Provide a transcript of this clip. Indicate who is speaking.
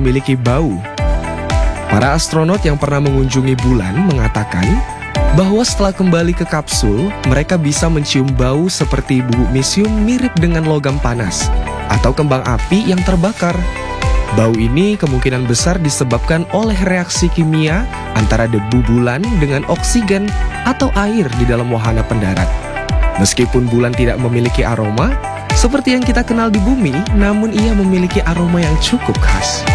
Speaker 1: memiliki bau. Para astronot yang pernah mengunjungi bulan mengatakan bahwa setelah kembali ke kapsul, mereka bisa mencium bau seperti bubuk-mesium mirip dengan logam panas atau kembang api yang terbakar. Bau ini kemungkinan besar disebabkan oleh reaksi kimia antara debu bulan dengan oksigen atau air di dalam wahana pendarat. Meskipun bulan tidak memiliki aroma seperti yang kita kenal di bumi, namun ia memiliki aroma yang cukup khas.